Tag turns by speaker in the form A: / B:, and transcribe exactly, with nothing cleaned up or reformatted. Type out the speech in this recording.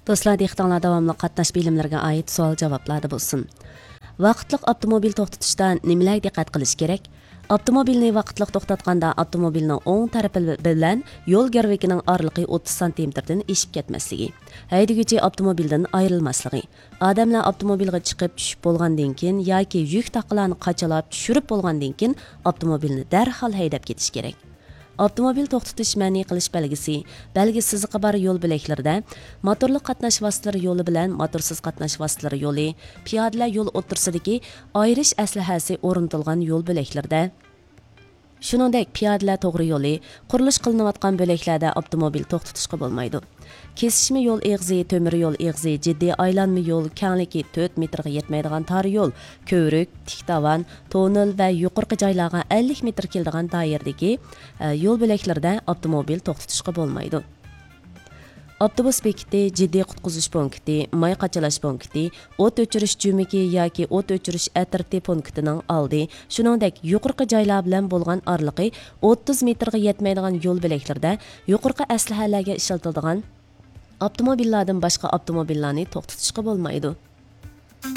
A: Do'stlar, dehqonlar davomli qatnash bilimlariga oid savol javoblarda bo'lsin. Vaqtliq avtomobil to'xtatishda nimalarga diqqat qilish kerak? Avtomobilni vaqtliq to'xtatganda avtomobilning o'ng tarafi bilan yo'l garvikining oraliqi o'ttiz santimetrdan eshib ketmasligi, haydaguvchi avtomobildan ayrilmasligi, odamlar avtomobilga chiqib tushib bo'lgandan keyin yoki yuk taqalarni qachalab tushirib bo'lgandan keyin avtomobilni darhol haydab ketish kerak. Avtomobil to'xtatish ma'ni qilish belgisi, belgi siziqi bor yo'l belaklarida, motorli qatnash vositalari yo'li bilan motorsiz qatnash vositalari yo'li, piyodalar yo'l o'rtasidagi ayirish aslahasi o'rnatilgan yo'l belaklarida, shuningdek piyodalar to'g'ri yo'li, qurilish qilinayotgan belaklarda avtomobil to'xtatishga bo'lmaydi. Kesishma yo'l eg'izi, to'mir yo'l eg'izi, jiddiy aylanma yo'l, kengligi to'rt metrga yetmaydigan tor yo'l, ko'rik, tik tavan, tonel va yuqorqi joylarga ellik metr keladigan doiradagi yo'l belaklarida avtomobil to'xtatishga bo'lmaydi. Avtobus bekiti, jiddiy qutqizish punkti, may qachalash punkti, o't o'chirish jo'miki yoki o't o'chirish atriti punktining oldi, shuningdek yuqorqi joylar bilan bo'lgan oraliqi o'ttiz metrga yetmaydigan yo'l belaklarida yuqorqi aslahalarga ishlatiladigan avtomobillardan boshqa avtomobillarni to'xtatishga bo'lmaydi.